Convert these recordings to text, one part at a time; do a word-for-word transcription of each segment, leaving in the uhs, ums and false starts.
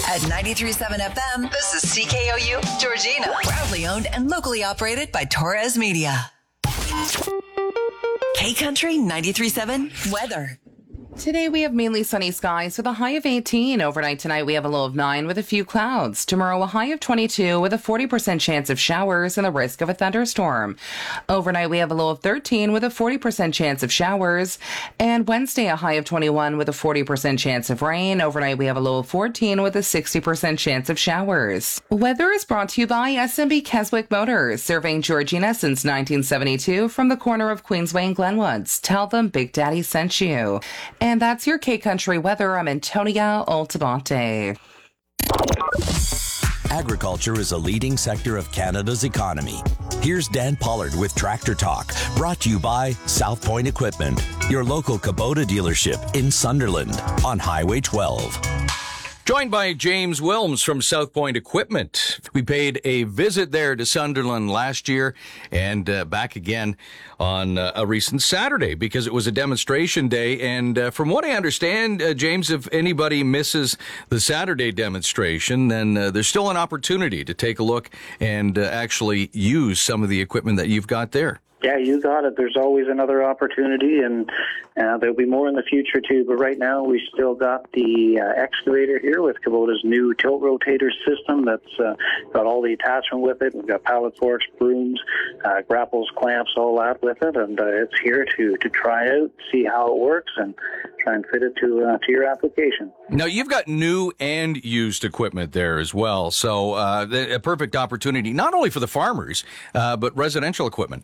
At ninety-three point seven F M, this is C K O U, Georgina. Proudly owned and locally operated by Torres Media. K-Country ninety-three point seven weather. Today we have mainly sunny skies with a high of eighteen. Overnight tonight we have a low of nine with a few clouds. Tomorrow a high of twenty-two with a forty percent chance of showers and the risk of a thunderstorm. Overnight we have a low of thirteen with a forty percent chance of showers. And Wednesday a high of twenty-one with a forty percent chance of rain. Overnight we have a low of fourteen with a sixty percent chance of showers. Weather is brought to you by S M B Keswick Motors, serving Georgina since nineteen seventy-two from the corner of Queensway and Glenwoods. Tell them Big Daddy sent you. And that's your K-Country weather. I'm Antonia Altamonte. Agriculture is a leading sector of Canada's economy. Here's Dan Pollard with Tractor Talk, brought to you by South Point Equipment, your local Kubota dealership in Sunderland on Highway twelve. Joined by James Wilms from South Point Equipment. We paid a visit there to Sunderland last year and uh, back again on uh, a recent Saturday because it was a demonstration day. And uh, from what I understand, uh, James, if anybody misses the Saturday demonstration, then uh, there's still an opportunity to take a look and uh, actually use some of the equipment that you've got there. Yeah, you got it. There's always another opportunity, and uh, there'll be more in the future, too. But right now, we still got the uh, excavator here with Kubota's new tilt rotator system that's uh, got all the attachment with it. We've got pallet forks, brooms, uh, grapples, clamps, all that with it. And uh, it's here to, to try out, see how it works, and try and fit it to, uh, to your application. Now, you've got new and used equipment there as well. So uh, a perfect opportunity, not only for the farmers, uh, but residential equipment.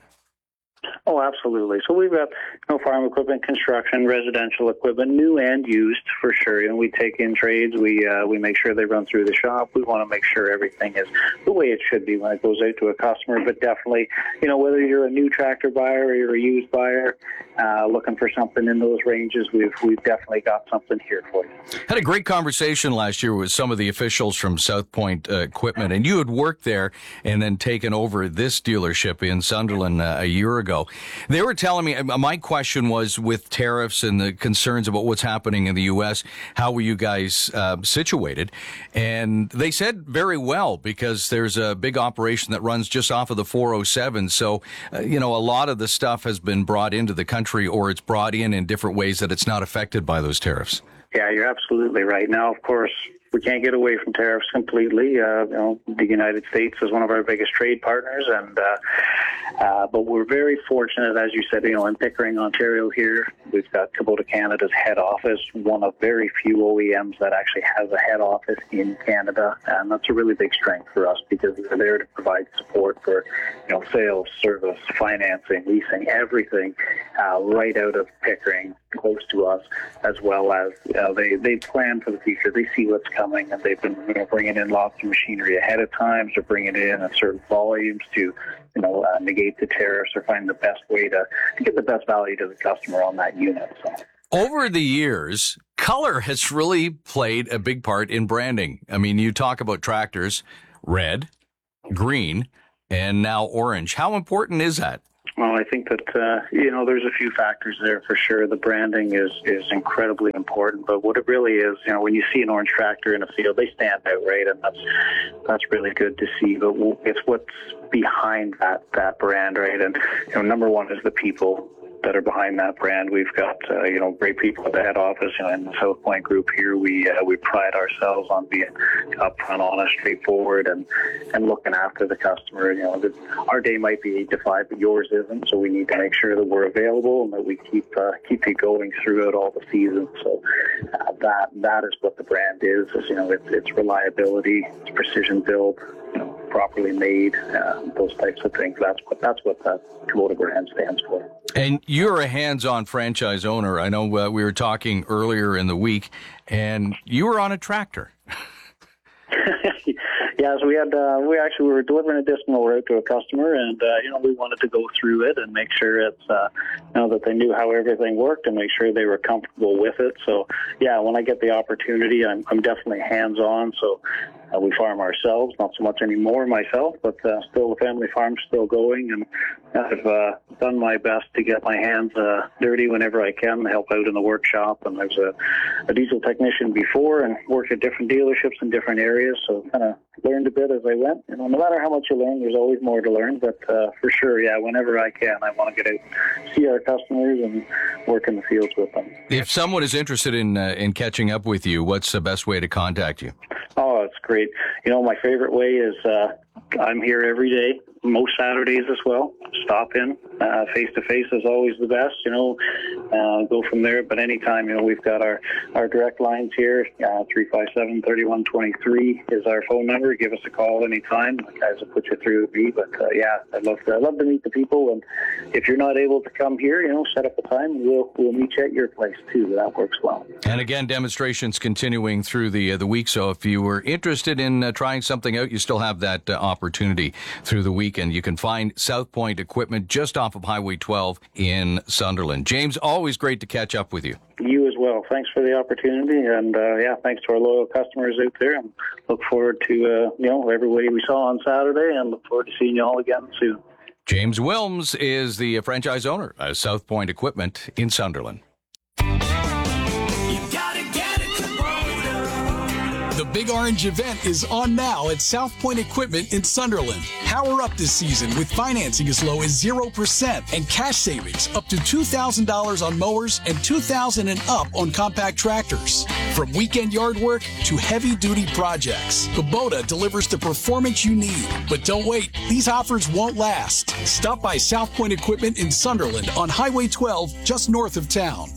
Oh, absolutely. So we've got, you know, farm equipment, construction, residential equipment, new and used for sure. You know, we take in trades. We uh, we make sure they run through the shop. We want to make sure everything is the way it should be when it goes out to a customer. But definitely, you know, whether you're a new tractor buyer or you're a used buyer, uh, looking for something in those ranges, we've we've definitely got something here for you. Had a great conversation last year with some of the officials from South Point uh, Equipment, and you had worked there and then taken over this dealership in Sunderland uh, a year ago. They were telling me, my question was with tariffs and the concerns about what's happening in the U S, how were you guys uh, situated? And they said very well, because there's a big operation that runs just off of the four oh seven. So, uh, you know, a lot of the stuff has been brought into the country, or it's brought in in different ways that it's not affected by those tariffs. Yeah, you're absolutely right. Now, of course, we can't get away from tariffs completely. Uh, you know, the United States is one of our biggest trade partners, and uh, uh, but we're very fortunate, as you said, you know, in Pickering, Ontario here, we've got Kubota Canada's head office, one of very few O E Ms that actually has a head office in Canada, and that's a really big strength for us because we're there to provide support for, you know, sales, service, financing, leasing, everything uh, right out of Pickering, close to us, as well as uh, they, they plan for the future. They see what's coming, and they've been, you know, bringing in lots of machinery ahead of time. They're bringing it in at certain volumes to, you know, uh, negate the tariffs or find the best way to, to get the best value to the customer on that unit. So. Over the years, color has really played a big part in branding. I mean, you talk about tractors, red, green, and now orange. How important is that? Well, I think that, uh, you know, there's a few factors there for sure. The branding is, is incredibly important, but what it really is, you know, when you see an orange tractor in a field, they stand out, right? And that's, that's really good to see, but it's what's behind that, that brand, right? And, you know, number one is the people that are behind that brand. We've got, uh, you know, great people at the head office, you know, in the South Point group here. We uh, we pride ourselves on being upfront, honest, straightforward, and, and looking after the customer. You know, that our day might be eight to five, but yours isn't. So we need to make sure that we're available and that we keep uh, keep it going throughout all the seasons. So uh, that that is what the brand is. is you know, it's, it's reliability, it's precision build, you know, properly made, uh, those types of things. That's what that's what that Kubota brand stands for. And you're a hands-on franchise owner. I know uh, we were talking earlier in the week, and you were on a tractor. Yeah, so we had uh, we actually we were delivering a disc mower out to a customer, and uh, you know we wanted to go through it and make sure it's uh, you know that they knew how everything worked and make sure they were comfortable with it. So yeah, when I get the opportunity, I'm I'm definitely hands on. So uh, we farm ourselves, not so much anymore myself, but uh, still the family farm's still going, and I've uh, done my best to get my hands uh, dirty whenever I can, help out in the workshop. And I was a, a diesel technician before and worked at different dealerships in different areas, so kind of learned a bit as I went. You know, no matter how much you learn, there's always more to learn. But uh, for sure, yeah, whenever I can, I want to get out, see our customers, and work in the fields with them. If someone is interested in uh, in catching up with you, what's the best way to contact you? Oh, it's great. You know, my favorite way is uh, I'm here every day, most Saturdays as well. Stop in. Uh, face-to-face is always the best, you know. Uh, go from there. But anytime, you know, we've got our, our direct lines here. Uh, three five seven, three one two three is our phone number. Give us a call anytime. The guys will put you through with me. But, uh, yeah, I'd love to, I'd love to meet the people. And if you're not able to come here, you know, set up a time. And we'll, we'll meet you at your place, too. That works well. And, again, demonstrations continuing through the, uh, the week. So if you were interested in uh, trying something out, you still have that uh, opportunity through the weekend. You can find South Point Equipment just off of Highway twelve in Sunderland. James, always great to catch up with you. You as well. Thanks for the opportunity, and uh, yeah, thanks to our loyal customers out there. And look forward to uh, you know everybody we saw on Saturday, and look forward to seeing you all again soon. James Wilms is the franchise owner of South Point Equipment in Sunderland. The Big Orange event is on now at South Point Equipment in Sunderland. Power up this season with financing as low as zero percent and cash savings up to two thousand dollars on mowers and two thousand dollars and up on compact tractors. From weekend yard work to heavy-duty projects, Kubota delivers the performance you need. But don't wait, these offers won't last. Stop by South Point Equipment in Sunderland on Highway twelve, just north of town.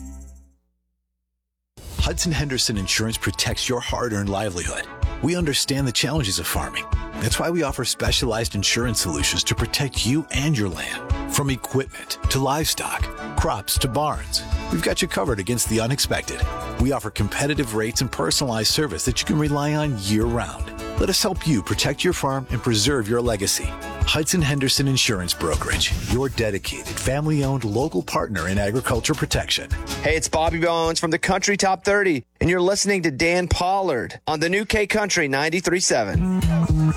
Hudson Henderson Insurance protects your hard-earned livelihood. We understand the challenges of farming. That's why we offer specialized insurance solutions to protect you and your land. From equipment to livestock, crops to barns, we've got you covered against the unexpected. We offer competitive rates and personalized service that you can rely on year-round. Let us help you protect your farm and preserve your legacy. Hudson Henderson Insurance Brokerage, your dedicated, family-owned local partner in agriculture protection. Hey, it's Bobby Bones from the Country Top thirty, and you're listening to Dan Pollard on the new K Country ninety-three point seven.